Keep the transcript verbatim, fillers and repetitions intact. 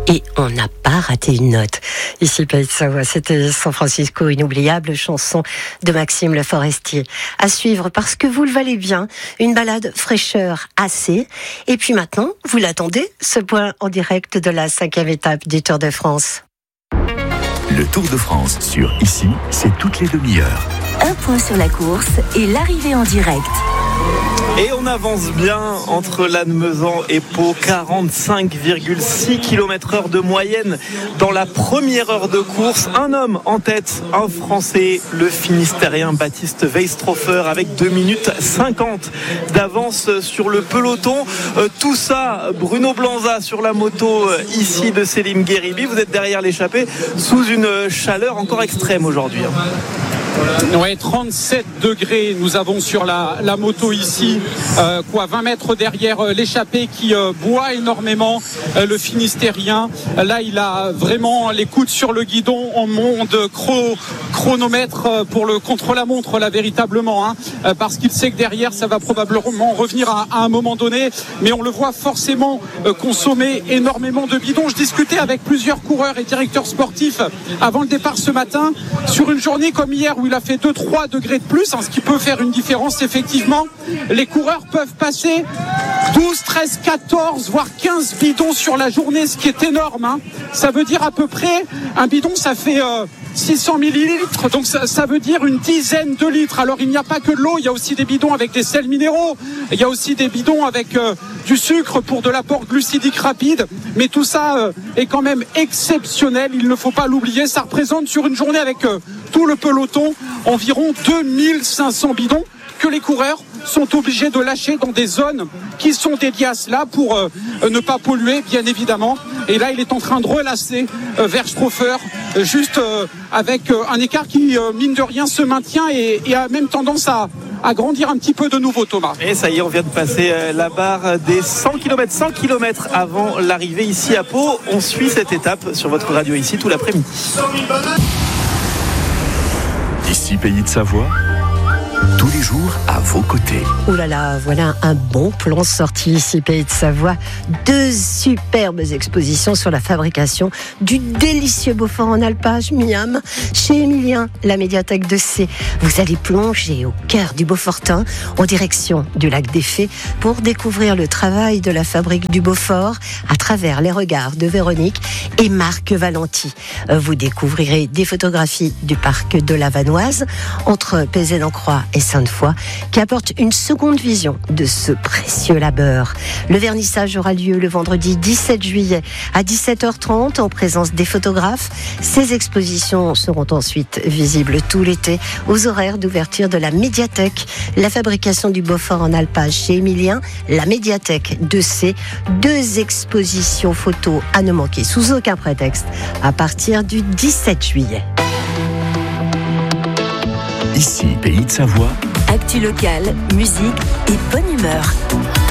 et on n'a pas raté une note. Ici, Pays de Savoie, c'était San Francisco, inoubliable chanson de Maxime Le Forestier. À suivre parce que vous le valez bien, une balade fraîcheur assez. Et puis maintenant, vous l'attendez, ce point en direct de la cinquième étape du Tour de France. Le Tour de France sur Ici, c'est toutes les demi-heures. Un point sur la course et l'arrivée en direct. Et on avance bien entre Lannemezan et Pau, quarante-cinq virgule six kilomètres heure de moyenne dans la première heure de course. Un homme en tête, un Français, le Finistérien Baptiste Weistrofer, avec deux minutes cinquante d'avance sur le peloton. Euh, tout ça, Bruno Blanza sur la moto euh, ici de Selim Gheribi. Vous êtes derrière l'échappée sous une chaleur encore extrême aujourd'hui. Ouais, trente-sept degrés nous avons sur la, la moto ici, euh, quoi, vingt mètres derrière euh, l'échappée qui euh, boit énormément, euh, le Finistérien. Là, il a vraiment les coudes sur le guidon, on monte chro, chronomètre euh, pour le contre-la-montre là véritablement, hein, euh, parce qu'il sait que derrière ça va probablement revenir à, à un moment donné, mais on le voit forcément euh, consommer énormément de bidons. Je discutais avec plusieurs coureurs et directeurs sportifs avant le départ ce matin, sur une journée comme hier où il a fait deux trois degrés de plus, hein, ce qui peut faire une différence effectivement. Les coureurs peuvent passer douze, treize, quatorze, voire quinze bidons sur la journée, ce qui est énorme, hein. Ça veut dire à peu près, un bidon ça fait euh, six cents millilitres, donc ça, ça veut dire une dizaine de litres. Alors il n'y a pas que de l'eau, il y a aussi des bidons avec des sels minéraux, il y a aussi des bidons avec euh, du sucre pour de l'apport glucidique rapide, mais tout ça euh, est quand même exceptionnel, il ne faut pas l'oublier. Ça représente sur une journée avec euh, tout le peloton environ deux mille cinq cents bidons que les coureurs sont obligés de lâcher dans des zones qui sont dédiées à cela pour euh, ne pas polluer, bien évidemment. Et là, il est en train de relasser euh, Weistrofer, euh, juste euh, avec euh, un écart qui, euh, mine de rien, se maintient et, et a même tendance à, à grandir un petit peu de nouveau, Thomas. Et ça y est, on vient de passer euh, la barre des cent kilomètres. cent kilomètres avant l'arrivée ici à Pau. On suit cette étape sur votre radio ici tout l'après-midi. Ici, Pays de Savoie, tous les jours à vos côtés. Ouh là là, voilà un bon plan sorti ici, Pays de Savoie. Deux superbes expositions sur la fabrication du délicieux Beaufort en alpage Miam chez Émilien, la médiathèque de C. Vous allez plonger au cœur du Beaufortin en direction du lac des Fées pour découvrir le travail de la fabrique du Beaufort à travers les regards de Véronique et Marc Valenti. Vous découvrirez des photographies du parc de la Vanoise entre Pézé-d'Encroix et Sainte-Foy qui apportent une seconde vision de ce précieux labeur. Le vernissage aura lieu le vendredi dix-sept juillet à dix-sept heures trente en présence des photographes. Ces expositions seront ensuite visibles tout l'été aux horaires d'ouverture de la médiathèque. La fabrication du Beaufort en alpage chez Émilien, la médiathèque de C. Deux expositions photos à ne manquer sous aucun prétexte à partir du dix-sept juillet. Ici, Pays de Savoie. Actu locale, musique et bonne humeur.